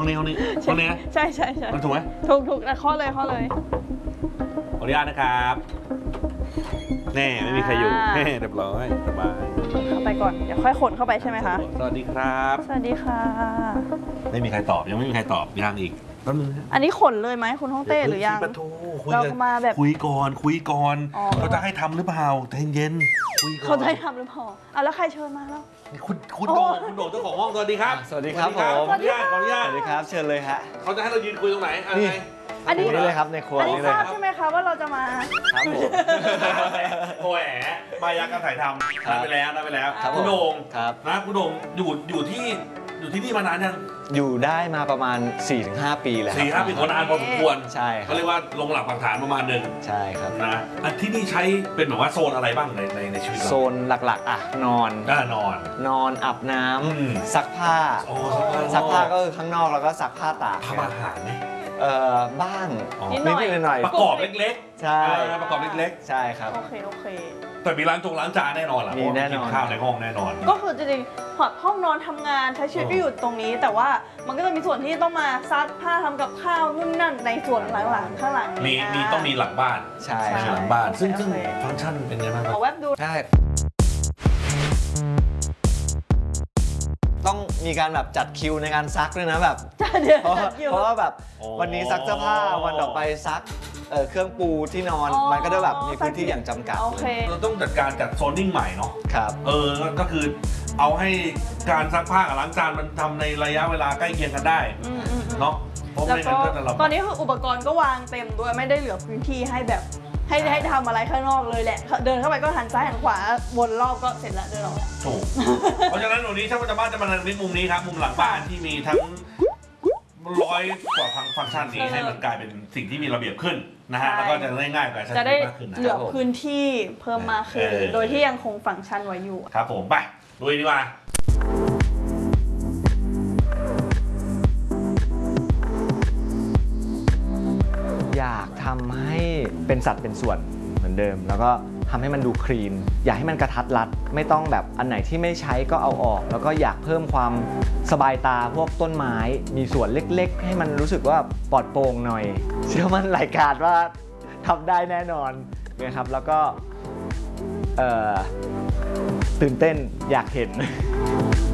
นี้ใช่มันถูกไหมถูกนะข้อเลยขออนุญาตนะครับแน่ไม่มีใครอยู่เรียบร้อยสบายเข้าไปก่อนเดี๋ยวค่อยขนเข้าไปใช่ไหมคะสวัสดีครับสวัสดีค่ะไม่มีใครตอบยังไม่มีใครตอบยังอีกแป๊บนึงอันนี้ขนเลยไหมคุณฮ่องเต้หรือยังเรามาแบบคุยก่อนเขาจะให้ทำหรือเปล่าใจเย็นคุยก่อนเขาจะให้ทำหรือเปล่าแล้วใครเชิญมาแล้วคุณโด่งเจ้าของห้องสวัสดีครับสวัสดีครับผมขออนุญาตสวัสดีครับเชิญเลยฮะเขาจะให้เรายืนคุยตรงไหนอันนี้เลยครับในครัวนี่เลยใช่ไหมคะว่าเราจะมาครับผมโอ้ยมายาการถ่ายทำได้ไปแล้วคุณโด่งนะคุณโด่งอยู่ที่นี่มานานยังอยู่ได้มาประมาณ 4-5 ปีแล้ว 4-5 ปีคนนานพอสมควรใช่เขาเรียกว่าลงหลักปักฐานประมาณนึงใช่ครับนะที่นี่ใช้เป็นแบบว่าโซนอะไรบ้างในชีวิตเราโซนหลักๆนอนอาบน้ำซักผ้าก็คือข้างนอกแล้วก็ซักผ้าตากทำอาหารไหมบ้างนิดหน่อยประกอบเล็กๆใช่ประกอบเล็กๆใช่ครับโอเคแต่มีล้างจานแน่นอนแหละมีแน่นอนข้าวในห้องแน่นอนก็คือจริงๆห้องนอนทำงานใช้ชีวิตก็อยู่ตรงนี้แต่ว่ามันก็จะมีส่วนที่ต้องมาซักผ้าทำกับข้าวนู่นนั่นในส่วนหลังข้างหลังต้องมีหลังบ้านใช่หลังบ้านซึ่งฟังก์ชันเป็นไงบ้างขอแวบดูใช่ต้องมีการแบบจัดคิวในการซักด้วยนะแบบเพราะว่าแบบวันนี้ซักเสื้อผ้าวันต่อไปซักเครื่องปูที่นอนมันก็จะแบบมีพื้นที่อย่างจำกัดเราต้องจัดโซนนิ่งใหม่เนาะครับก็คือเอาให้การซักผ้ากับล้างจานมันทำในระยะเวลาใกล้เคียงกันได้เนาะแล้วก็ตอนนี้คืออุปกรณ์ก็วางเต็มด้วยไม่ได้เหลือพื้นที่ให้แบบให้ทำอะไรข้างนอกเลยแหละเดินเข้าไปก็หันซ้ายหันขวาวนรอบก็เสร็จแล้วเดินออกถูกเพราะฉะนั้นวันนี้ช่างบ้านจะมาในมุมนี้ครับมุมหลังบ้านที่มีทั้ง100 กว่าฟังก์ชันนี้ให้มันกลายเป็นสิ่งที่มีระเบียบขึ้นนะฮะแล้วก็จะง่ายๆกว่าจะได้เหลือพื้นที่เพิ่มมากขึ้นโดยที่ยังคงฟังก์ชันไว้อยู่ครับผมไปลุยดีกว่าอยากทำให้เป็นสัดเป็นส่วนเหมือนเดิมแล้วก็ทำให้มันดูคลีนอยากให้มันกระทัดรัดไม่ต้องแบบอันไหนที่ไม่ใช้ก็เอาออกแล้วก็อยากเพิ่มความสบายตาพวกต้นไม้มีส่วนเล็กๆให้มันรู้สึกว่าปลอดโปร่งหน่อยเชื่อมั่นรายการว่าทำได้แน่นอนนะครับแล้วก็ตื่นเต้นอยากเห็น